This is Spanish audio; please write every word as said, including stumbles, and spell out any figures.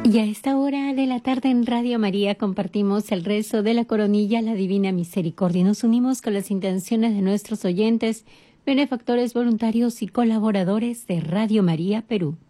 Y a esta hora de la tarde en Radio María compartimos el rezo de la coronilla a la Divina Misericordia. Nos unimos con las intenciones de nuestros oyentes, benefactores, voluntarios y colaboradores de Radio María Perú.